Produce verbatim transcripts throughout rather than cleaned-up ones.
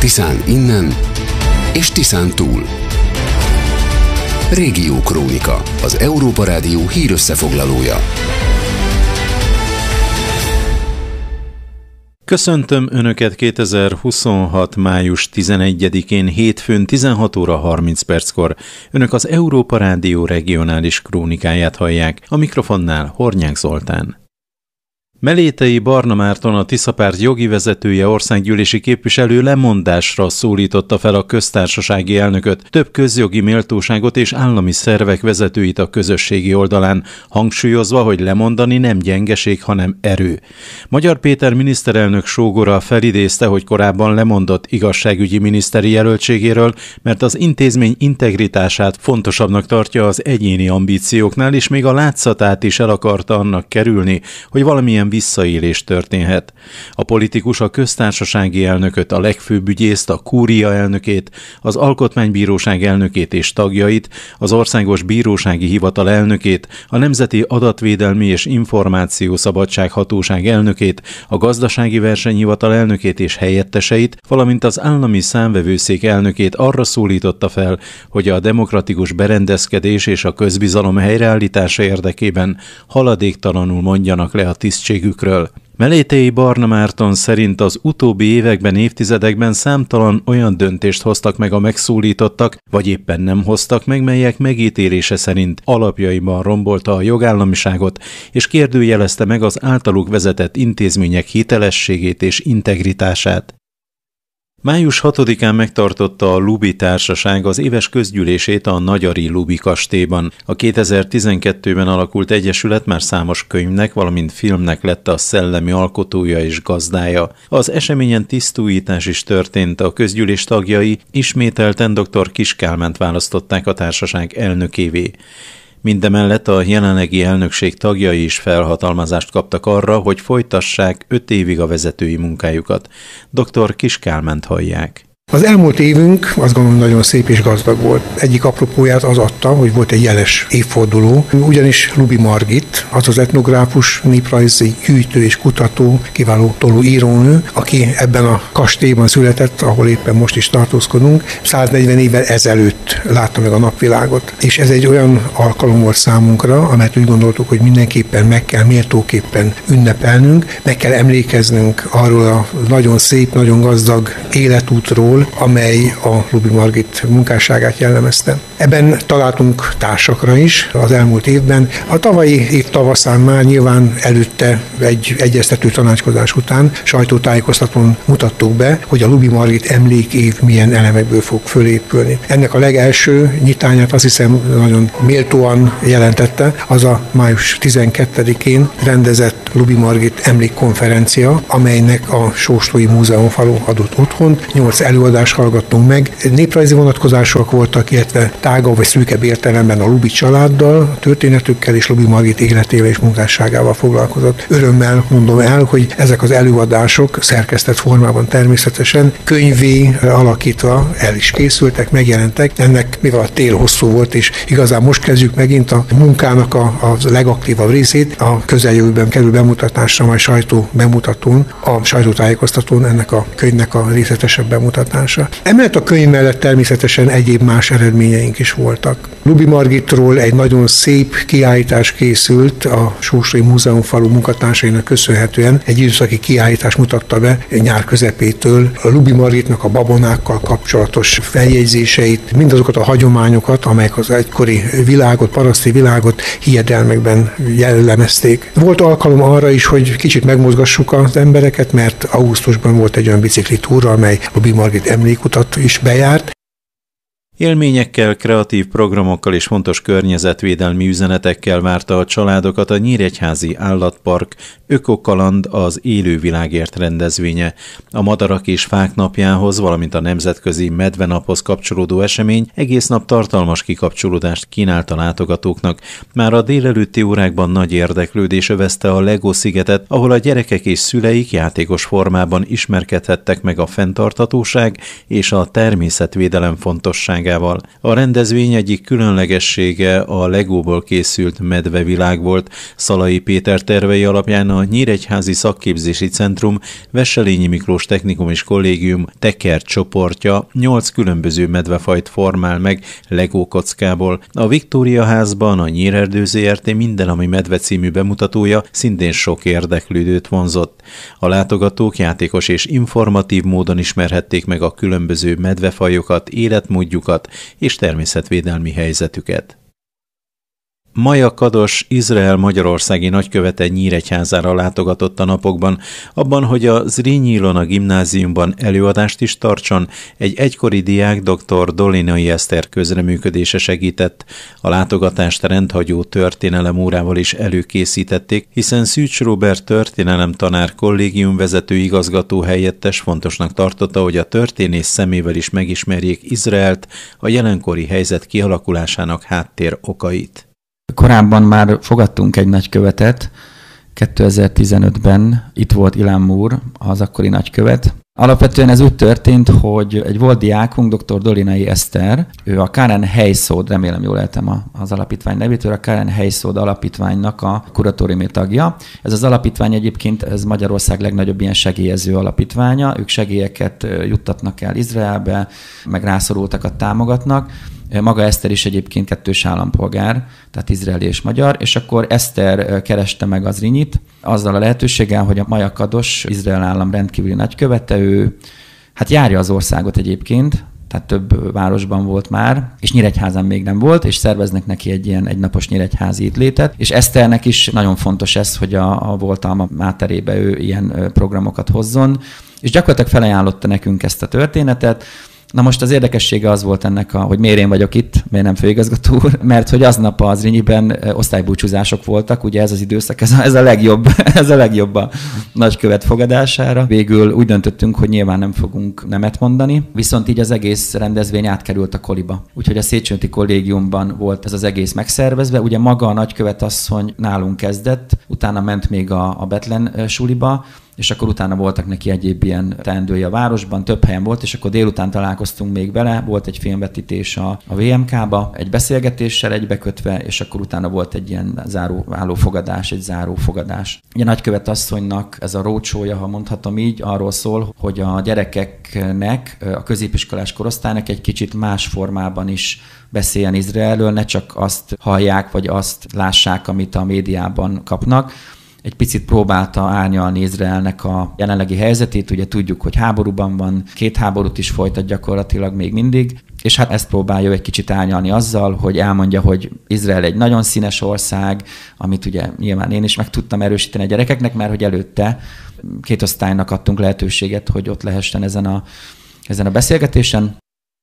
Tiszán innen és Tiszán túl. Régió Krónika, az Európa Rádió hírösszefoglalója. Köszöntöm Önöket kétezer-huszonhat. május tizenegyedikén hétfőn tizenhat óra harminc perckor. Önök az Európa Rádió regionális krónikáját hallják, a mikrofonnál Hornyák Zoltán. Melétei Barna Márton, a Tiszapárt jogi vezetője, országgyűlési képviselő lemondásra szólította fel a köztársasági elnököt, több közjogi méltóságot és állami szervek vezetőit a közösségi oldalán, hangsúlyozva, hogy lemondani nem gyengeség, hanem erő. Magyar Péter miniszterelnök sógora felidézte, hogy korábban lemondott igazságügyi miniszteri jelöltségéről, mert az intézmény integritását fontosabbnak tartja az egyéni ambícióknál, és még a látszatát is el akarta annak kerülni, hogy valamilyen visszaélés történhet. A politikus a köztársasági elnököt, a legfőbb ügyészt, a kúria elnökét, az alkotmánybíróság elnökét és tagjait, az országos bírósági hivatal elnökét, a Nemzeti Adatvédelmi és Információszabadság Hatóság elnökét, a gazdasági versenyhivatal elnökét és helyetteseit, valamint az állami számvevőszék elnökét arra szólította fel, hogy a demokratikus berendezkedés és a közbizalom helyreállítása érdekében haladéktalanul mondjanak le a tisztségükről. Melétei Barna Márton szerint az utóbbi években, évtizedekben számtalan olyan döntést hoztak meg a megszólítottak, vagy éppen nem hoztak meg, melyek megítélése szerint alapjaiban rombolta a jogállamiságot, és kérdőjelezte meg az általuk vezetett intézmények hitelességét és integritását. május hatodikán megtartotta a Lubi Társaság az éves közgyűlését a Nagyari Lubi kastélyban. A kétezer-tizenkettőben alakult egyesület már számos könyvnek, valamint filmnek lett a szellemi alkotója és gazdája. Az eseményen tisztújítás is történt, a közgyűlés tagjai ismételten dr. Kiss Kálmánt választották a társaság elnökévé. Mindemellett a jelenlegi elnökség tagjai is felhatalmazást kaptak arra, hogy folytassák öt évig a vezetői munkájukat. dr. Kiss Kálmánt hallják. Az elmúlt évünk azt gondolom nagyon szép és gazdag volt. Egyik apropóját az adta, hogy volt egy jeles évforduló, ugyanis Lubi Margit, az az etnográfus, néprajzi gyűjtő és kutató, kiváló tolóírónő, aki ebben a kastélyban született, ahol éppen most is tartózkodunk, száznegyven évvel ezelőtt látta meg a napvilágot. És ez egy olyan alkalom volt számunkra, amelyet úgy gondoltuk, hogy mindenképpen meg kell méltóképpen ünnepelnünk, meg kell emlékeznünk arról a nagyon szép, nagyon gazdag életútról, amely a Lubi Margit munkásságát jellemezte. Ebben találtunk társakra is az elmúlt évben. A tavalyi év tavaszán már nyilván előtte egy egyeztető tanácskozás után sajtótájékoztatón mutattuk be, hogy a Lubi Margit emlékév milyen elemekből fog fölépülni. Ennek a legelső nyitányát azt hiszem nagyon méltóan jelentette az a május tizenkettedikén rendezett Lubi Margit emlékkonferencia, amelynek a Sóslói Múzeumfalu adott otthont. Nyolc előadást hallgattunk meg. Néprajzi vonatkozások voltak, illetve tágabb vagy szűkebb értelemben a Lubi családdal, a történetükkel és Lubi Margit életével és munkásságával foglalkozott. Örömmel mondom el, hogy ezek az előadások szerkesztett formában természetesen könyvé alakítva el is készültek, megjelentek. Ennek, mivel a tél hosszú volt, és igazán most kezdjük megint a munkának a, a legaktívabb részét, a közeljövőben kerül bemutatásra, majd sajtó bemutatón, a sajtótájékoztatón ennek a könyvnek a részletesebb bemutatása. Emellett a könyv mellett természetesen egyéb más eredményeink is voltak. Lubi Margitról egy nagyon szép kiállítás készült a Sóslói Múzeumfalu munkatársainak köszönhetően. Egy időszaki kiállítás mutatta be nyár közepétől a Lubi Margitnak a babonákkal kapcsolatos feljegyzéseit, mindazokat a hagyományokat, amelyek az egykori világot, paraszti világot hiedelmekben jellemezték. Volt alkalom arra is, hogy kicsit megmozgassuk az embereket, mert augusztusban volt egy olyan biciklitúra, amely Lubi Margit emlékutat is bejárt. Élményekkel, kreatív programokkal és fontos környezetvédelmi üzenetekkel várta a családokat a Nyíregyházi Állatpark Ökokaland az Élővilágért rendezvénye. A Madarak és Fák napjához, valamint a Nemzetközi Medvenaphoz kapcsolódó esemény egész nap tartalmas kikapcsolódást kínált a látogatóknak. Már a délelőtti órákban nagy érdeklődés övezte a Lego szigetet, ahol a gyerekek és szüleik játékos formában ismerkedhettek meg a fenntarthatóság és a természetvédelem fontosságával. országával. A rendezvény egyik különlegessége a legóból készült medvevilág volt. Szalai Péter tervei alapján a Nyíregyházi Szakképzési Centrum Wesselényi Miklós Technikum és Kollégium Teker csoportja nyolc különböző medvefajt formál meg legó kockából. A Viktória házban a Nyírerdő zé er té Minden, ami medve című bemutatója szintén sok érdeklődőt vonzott. A látogatók játékos és informatív módon ismerhették meg a különböző medvefajokat, életmódjukat és természetvédelmi helyzetüket. Maja Kados, Izrael magyarországi nagykövete Nyíregyházára látogatott a napokban, abban, hogy a Zrínyi Ilona gimnáziumban előadást is tartson, egy egykori diák dr. Dolinai Eszter közreműködése segített. A látogatást rendhagyó történelem órával is előkészítették, hiszen Szűcs Róbert történelemtanár kollégiumvezető igazgató helyettes fontosnak tartotta, hogy a történész szemével is megismerjék Izraelt, a jelenkori helyzet kialakulásának háttér okait. Korábban már fogadtunk egy nagykövetet, kétezer-tizenötben itt volt Ilham úr, az akkori nagykövet. Alapvetően ez úgy történt, hogy egy volt diákunk, dr. Dolinai Eszter, ő a Karen Heysod, remélem jól éltem az alapítvány nevét, ő a Karen Heysod alapítványnak a kuratóriumi tagja. Ez az alapítvány egyébként ez Magyarország legnagyobb ilyen segélyező alapítványa, ők segélyeket juttatnak el Izraelbe, meg rászorultakat támogatnak. Maga Eszter is egyébként kettős állampolgár, tehát izraeli és magyar, és akkor Eszter kereste meg az Zrinyit, azzal a lehetőséggel, hogy a Maja Kados, Izrael állam rendkívüli nagykövete, ő hát járja az országot egyébként, tehát több városban volt már, és Nyíregyházán még nem volt, és szerveznek neki egy ilyen egynapos nyíregyházi létet, és Eszternek is nagyon fontos ez, hogy a, a volt alma máterébe ő ilyen programokat hozzon, és gyakorlatilag felajánlotta nekünk ezt a történetet. Na most az érdekessége az volt ennek, a, hogy miért én vagyok itt, miért nem főigazgató úr, mert hogy aznap az Zrínyiben osztálybúcsúzások voltak, ugye ez az időszak, ez a, ez a legjobb, ez a legjobb a nagykövet fogadására. Végül úgy döntöttünk, hogy nyilván nem fogunk nemet mondani, viszont így az egész rendezvény átkerült a Koliba. Úgyhogy a Széchenyi Kollégiumban volt ez az egész megszervezve, ugye maga a nagykövet asszony nálunk kezdett, utána ment még a, a Betlen suliba, és akkor utána voltak neki egyéb ilyen teendői a városban, több helyen volt, és akkor délután találkoztunk még vele, volt egy filmvetítés a, a vé em ká-ba, egy beszélgetéssel egybekötve, és akkor utána volt egy ilyen záró állófogadás, egy záró fogadás. Ugye nagykövet asszonynak ez a roadshow-ja, ha mondhatom így, arról szól, hogy a gyerekeknek, a középiskolás korosztálynak egy kicsit más formában is beszéljen Izraelről, ne csak azt hallják, vagy azt lássák, amit a médiában kapnak. Egy picit próbálta árnyalni Izraelnek a jelenlegi helyzetét, ugye tudjuk, hogy háborúban van, két háborút is folytat gyakorlatilag még mindig, és hát ezt próbálja egy kicsit árnyalni azzal, hogy elmondja, hogy Izrael egy nagyon színes ország, amit ugye nyilván én is meg tudtam erősíteni a gyerekeknek, mert hogy előtte két osztálynak adtunk lehetőséget, hogy ott lehessen ezen a, ezen a beszélgetésen.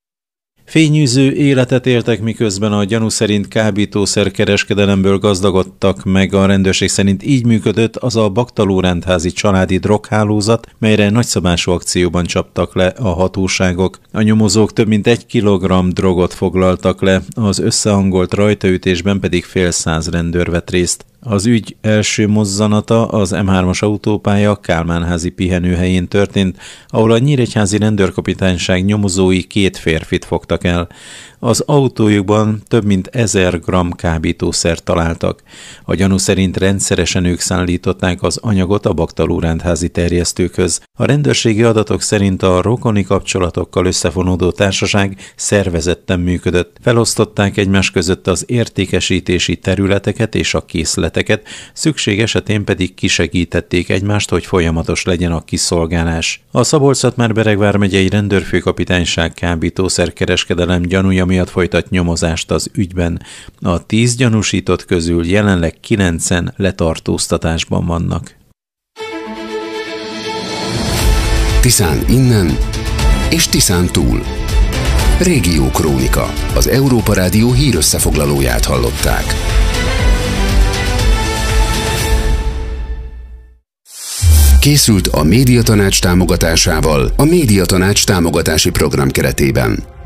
Fényűző életet éltek, miközben a gyanú szerint kábítószerkereskedelemből gazdagodtak meg. A rendőrség szerint így működött az a baktalórendházi családi droghálózat, melyre nagyszabású akcióban csaptak le a hatóságok. A nyomozók több mint egy kilogramm drogot foglaltak le, az összehangolt rajtaütésben pedig fél száz rendőr vett részt. Az ügy első mozzanata az em hármas autópálya Kálmánházi pihenőhelyén történt, ahol a nyíregyházi rendőrkapitányság nyomozói két férfit fogtak el. Az autójukban több mint ezer gramm kábítószert találtak. A gyanú szerint rendszeresen ők szállították az anyagot a baktalórendházi terjesztőkhöz. A rendőrségi adatok szerint a rokoni kapcsolatokkal összefonódó társaság szervezetten működött. Felosztották egymás között az értékesítési területeket és a készleteket, szükség esetén pedig kisegítették egymást, hogy folyamatos legyen a kiszolgálás. A Szabolcs-Szatmár-Bereg vármegyei rendőrfőkapitányság kábítószerkereskedelem gyanúja miatt folytat nyomozást az ügyben. A tíz gyanúsított közül jelenleg kilencen letartóztatásban vannak. Tiszán innen és Tiszán túl. Régiókrónika. Az Európa Rádió hírösszefoglalóját hallották. Készült a Médiatanács támogatásával a Médiatanács támogatási program keretében.